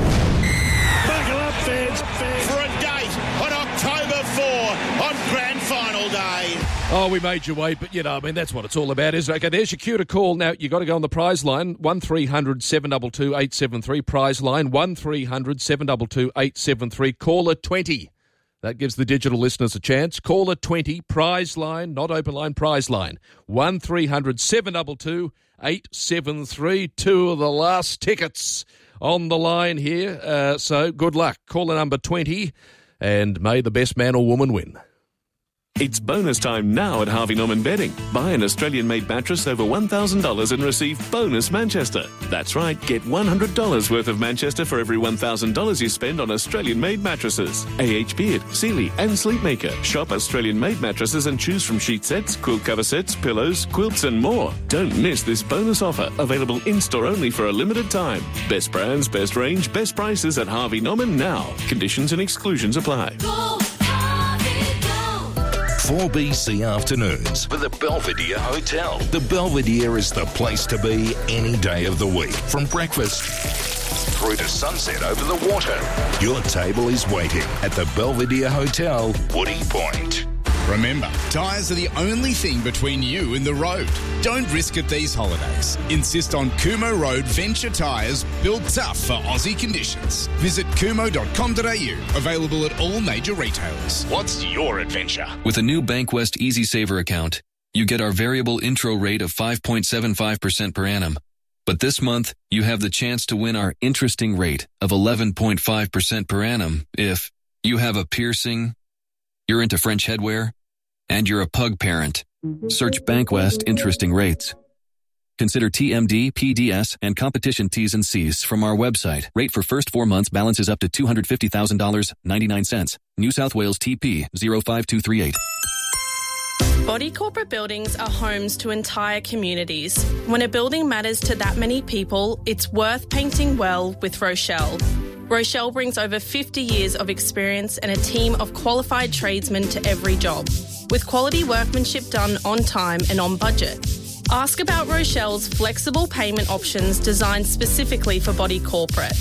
Buckle up, fans, for a date on October fourth on Grand Final Day. Oh, we made you wait, but, you know, I mean, that's what it's all about, isn't it? Okay, there's your cue to call. Now, you've got to go on the prize line, one three hundred seven two two eight seven three, prize line, one three hundred seven two two eight seven three, caller twenty. That gives the digital listeners a chance. Caller twenty, prize line, not open line, prize line, one three hundred seven two two eight seven three, two of the last tickets on the line here. Uh, so, good luck. Caller number twenty, and may the best man or woman win. It's bonus time now at Harvey Norman Bedding. Buy an Australian-made mattress over one thousand dollars and receive bonus Manchester. That's right, get one hundred dollars worth of Manchester for every one thousand dollars you spend on Australian-made mattresses. A H Beard, Sealy and Sleepmaker. Shop Australian-made mattresses and choose from sheet sets, quilt cover sets, pillows, quilts and more. Don't miss this bonus offer, available in-store only for a limited time. Best brands, best range, best prices at Harvey Norman now. Conditions and exclusions apply. Go! four B C Afternoons with the Belvedere Hotel. The Belvedere is the place to be any day of the week. From breakfast through to sunset over the water. Your table is waiting at the Belvedere Hotel, Woody Point. Remember, tyres are the only thing between you and the road. Don't risk it these holidays. Insist on Kumo Road Venture Tyres, built tough for Aussie conditions. Visit kumo dot com dot a u. Available at all major retailers. What's your adventure? With a new Bankwest Easy Saver account, you get our variable intro rate of five point seven five percent per annum. But this month, you have the chance to win our interesting rate of eleven point five percent per annum if you have a piercing, you're into French headwear, and you're a pug parent. Search Bankwest Interesting Rates. Consider T M D, P D S, and competition T's and C's from our website. Rate for first four months balances up to two hundred fifty thousand dollars and ninety-nine cents. New South Wales T P zero five two three eight. Body corporate buildings are homes to entire communities. When a building matters to that many people, it's worth painting well with Rochelle. Rochelle brings over fifty years of experience and a team of qualified tradesmen to every job, with quality workmanship done on time and on budget. Ask about Rochelle's flexible payment options designed specifically for body corporate.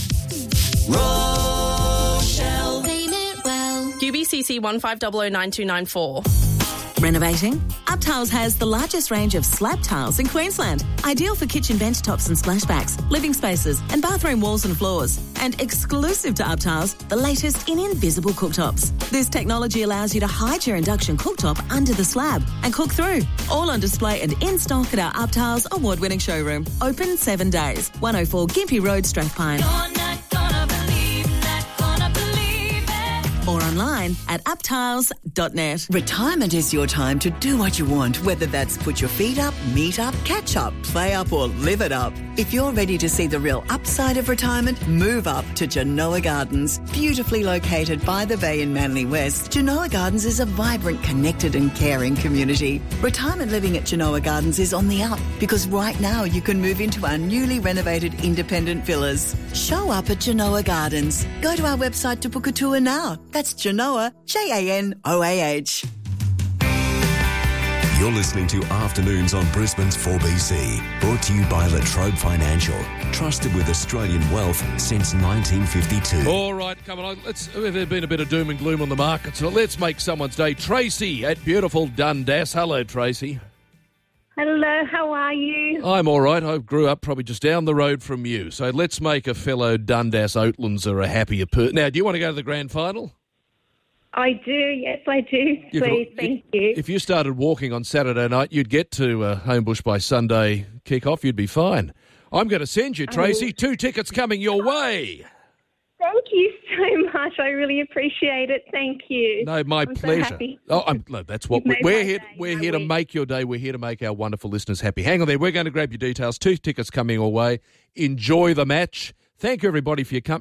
Rochelle. Payment well. U B C C one five zero zero nine two nine four. Renovating? UpTiles has the largest range of slab tiles in Queensland. Ideal for kitchen bench tops and splashbacks, living spaces and bathroom walls and floors. And exclusive to UpTiles, the latest in invisible cooktops. This technology allows you to hide your induction cooktop under the slab and cook through. All on display and in stock at our UpTiles award-winning showroom. Open seven days. one oh four Gympie Road, Strathpine. You're not gonna believe, not gonna believe it. or online at uptiles dot net. Retirement is your time to do what you want, whether that's put your feet up, meet up, catch up, play up or live it up. If you're ready to see the real upside of retirement, move up to Genoa Gardens. Beautifully located by the bay in Manly West, Genoa Gardens is a vibrant, connected and caring community. Retirement living at Genoa Gardens is on the up because right now you can move into our newly renovated independent villas. Show up at Genoa Gardens. Go to our website to book a tour now. That's Genoa, J A N O A H. You're listening to Afternoons on Brisbane's four B C, brought to you by Latrobe Financial, trusted with Australian wealth since nineteen fifty-two. All right, come on. Let's, there's been a bit of doom and gloom on the market, so let's make someone's day. Tracy at beautiful Dundas. Hello, Tracy. Hello, how are you? I'm all right. I grew up probably just down the road from you, so let's make a fellow Dundas Oatlandser a happier person. Now, do you want to go to the grand final? I do, yes, I do. You Please, could, thank you. If you started walking on Saturday night, you'd get to uh, Homebush by Sunday kick-off. You'd be fine. I'm going to send you, Tracy, Oh. two tickets coming your way. Thank you so much. I really appreciate it. Thank you. No, my I'm so pleasure. happy. Oh, I'm, no, that's what You've we, made we're my here. day, We're my here to week. make your day. We're here to make our wonderful listeners happy. Hang on there. We're going to grab your details. Two tickets coming your way. Enjoy the match. Thank you, everybody, for your company.